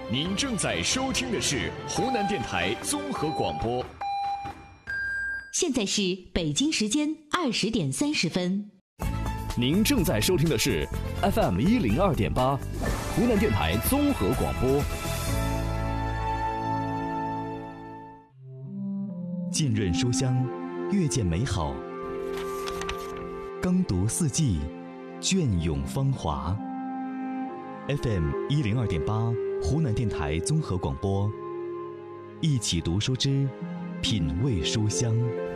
您正在收听的是湖南电台综合广播。 现在是北京时间20:30。 您正在收听的是 FM102.8，湖南电台综合广播。 浸润书香，阅见美好；耕读四季，隽永芳华。FM102.8，湖南电台综合广播。一起读书之品味书香。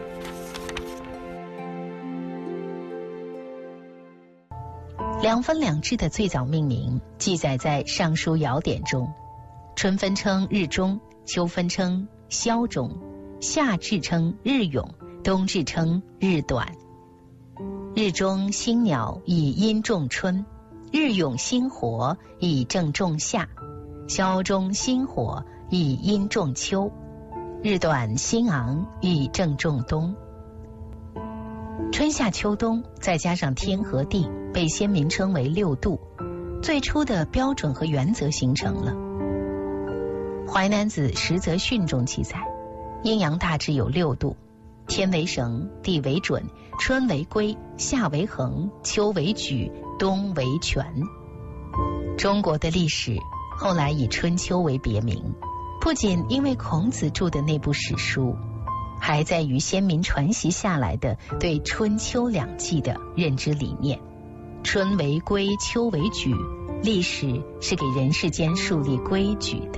两分两制的最早命名记载在《尚书尧典》中，春分称日中，秋分称宵中，夏至称日永，冬至称日短。日中星鸟以阴仲春，日永星火以正仲夏，宵中星火以阴仲秋，日短星昂以正仲冬。春夏秋冬再加上天和地，被先民称为6度，最初的标准和原则形成了。《淮南子·实则训》中记载，阴阳大致有6度，天为绳，地为准，春为归，夏为衡，秋为矩，冬为权。中国的历史后来以春秋为别名，不仅因为孔子著的那部史书，还在于先民传习下来的对春秋两季的认知理念。春为规，秋为矩，历史是给人世间树立规矩的。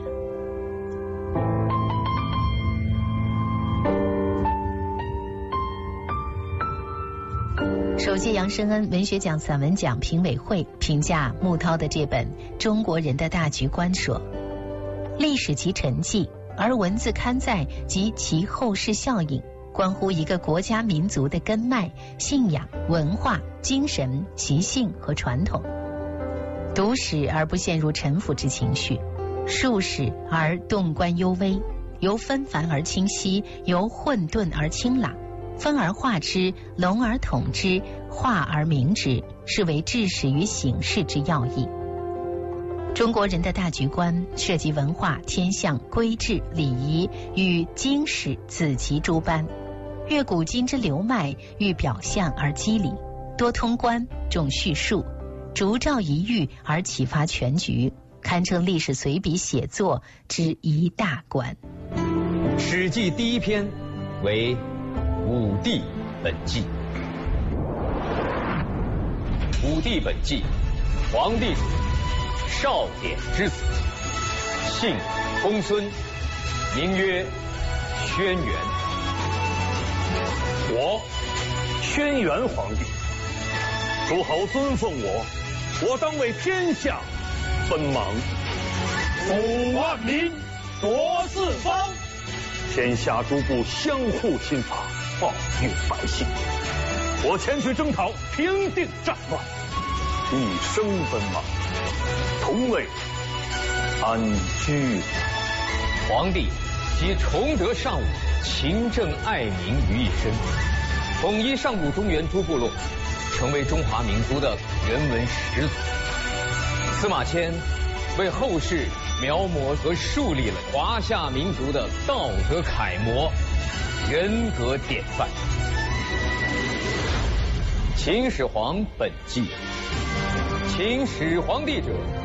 首届杨申恩文学奖散文奖评委会评价穆涛的这本《中国人的大局观》说，历史即沉寂，而文字刊载及其后世效应，关乎一个国家民族的根脉、信仰、文化、精神、习性和传统。读史而不陷入陈腐之情绪，述史而洞观幽微，由纷繁而清晰，由混沌而清朗，分而化之，笼而统之，化而明之，是为治史与醒世之要义。中国人的大局观涉及文化、天象、规制、礼仪与经史子集诸般，阅古今之流脉，寓表象而机理，多通观，重叙述，逐照一喻而启发全局，堪称历史随笔写作之一大观。 《史记》第一篇为武帝本纪。武帝本纪，皇帝主，少典之子，姓公孙，名曰轩辕。 我轩辕皇帝，诸侯尊奉我当为天下分芒，抚万民，夺四方，天下诸部相互侵伐，暴虐百姓。我前去征讨，平定战乱，一生分芒，同为安居。 皇帝集崇德尚武、勤政爱民于一身，统一上古中原诸部落，成为中华民族的人文始祖。司马迁为后世描摹和树立了华夏民族的道德楷模、人格典范。秦始皇本纪。秦始皇帝者，